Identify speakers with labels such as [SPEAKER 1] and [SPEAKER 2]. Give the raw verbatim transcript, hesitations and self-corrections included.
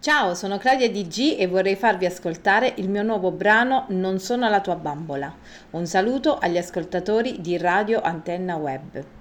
[SPEAKER 1] Ciao, sono Claudia D G e vorrei farvi ascoltare il mio nuovo brano Non sono la tua bambola. Un saluto agli ascoltatori di Radio Antenna Web.